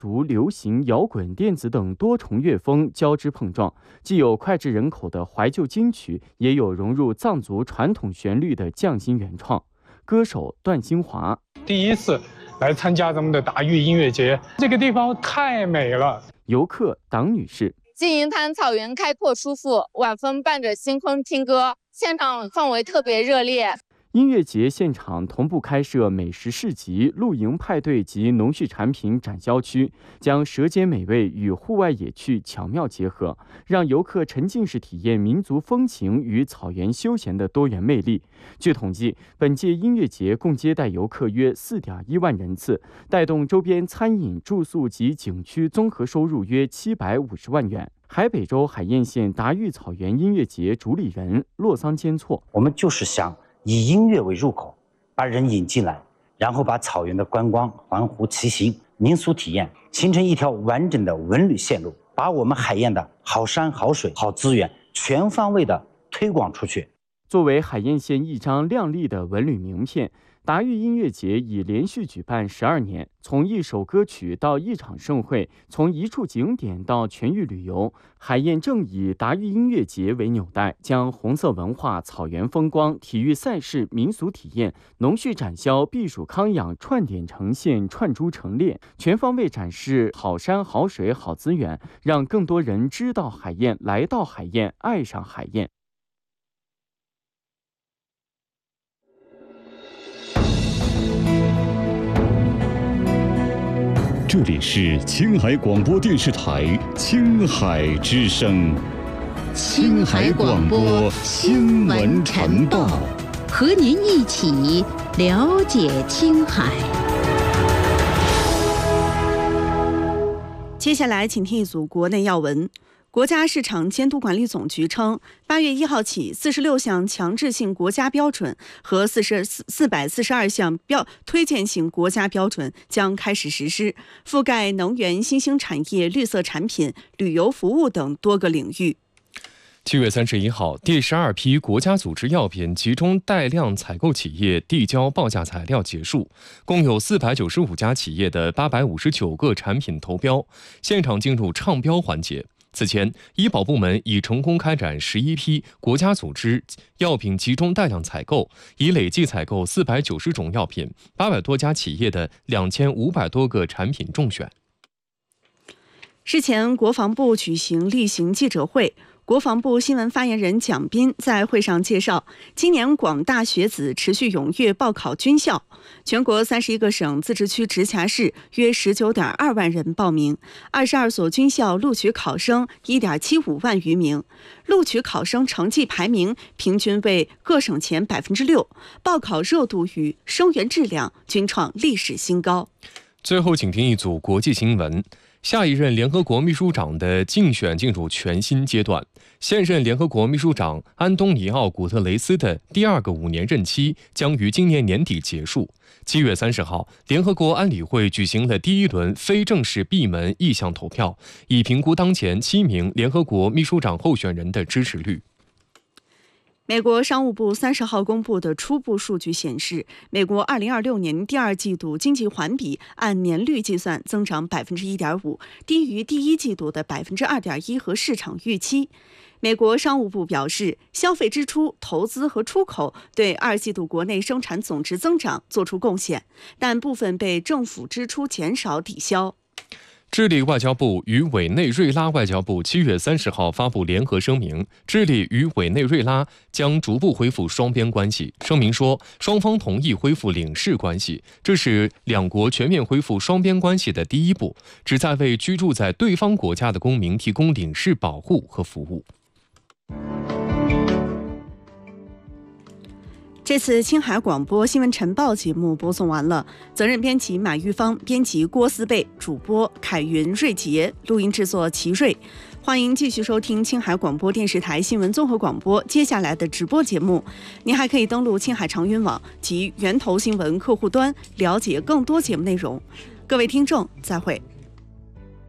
族、流行、摇滚、电子等多重乐风交织碰撞，既有脍炙人口的怀旧金曲，也有融入藏族传统旋律的匠心原创。歌手段新华第一次来参加咱们的达裕音乐节，这个地方太美了。 游客党女士， 金银滩草原开阔舒服，晚风伴着星空听歌，现场氛围特别热烈。 音乐节现场同步开设美食市集、露营派对及农畜产品展销区，将舌尖美味与户外野趣巧妙结合，让游客沉浸式体验民族风情与草原休闲的多元魅力。据统计，本届音乐节共接待游客约4.1万人次，带动周边餐饮、住宿及景区综合收入约750万元。海北州海晏县达裕草原音乐节主理人洛桑坚措： 我们就是想以音乐为入口，把人引进来，然后把草原的观光、环湖骑行、民俗体验形成一条完整的文旅线路，把我们海晏的好山好水好资源全方位的推广出去。 作为海晏县一张亮丽的文旅名片，达裕音乐节已连续举办12年，从一首歌曲到一场盛会，从一处景点到全域旅游，海晏正以达裕音乐节为纽带，将红色文化、草原风光、体育赛事、民俗体验、农畜展销、避暑康养串点呈现、串珠成列，全方位展示好山好水好资源，让更多人知道海晏，来到海晏，爱上海晏。 这里是青海广播电视台青海之声， 青海广播新闻晨报，和您一起了解青海。 接下来，请听一组国内要闻。国家市场监督管理总局称，8月1号起，46项强制性国家标准和442项推荐性国家标准将开始实施，覆盖能源、新兴产业、绿色产品、旅游服务等多个领域。 7月31号，第12批国家组织药品集中带量采购企业递交报价材料结束，共有495家企业的859个产品投标，现场进入唱标环节。此前，医保部门已成功开展11批国家组织药品集中带量采购，已累计采购490种药品，800多家企业的2500多个产品中选。 日前，国防部举行例行记者会。国防部新闻发言人蒋斌在会上介绍，今年广大学子持续踊跃报考军校，全国31个省、自治区、直辖市约19.2万人报名，22所军校录取考生1.75万余名，录取考生成绩排名平均为各省前6%，报考热度与生源质量均创历史新高。 最后，请听一组国际新闻。下一任联合国秘书长的竞选进入全新阶段，现任联合国秘书长安东尼奥·古特雷斯的第2个5年任期将于今年年底结束。7月30号，联合国安理会举行了第1轮非正式闭门意向投票，以评估当前7名联合国秘书长候选人的支持率。 美国商务部30号公布的初步数据显示，美国2026年第2季度经济环比按年率计算增长1.5%，低于第1季度的2.1%和市场预期。美国商务部表示，消费支出、投资和出口对2季度国内生产总值增长做出贡献，但部分被政府支出减少抵消。 智利外交部与委内瑞拉外交部7月30号发布联合声明，智利与委内瑞拉将逐步恢复双边关系。声明说，双方同意恢复领事关系，这是两国全面恢复双边关系的第一步，旨在为居住在对方国家的公民提供领事保护和服务。 这次青海广播新闻晨报节目播送完了，责任编辑马玉芳，编辑郭思贝，主播凯云、瑞杰，录音制作齐瑞。欢迎继续收听青海广播电视台新闻综合广播接下来的直播节目。您还可以登录青海长云网及源头新闻客户端了解更多节目内容。各位听众，再会。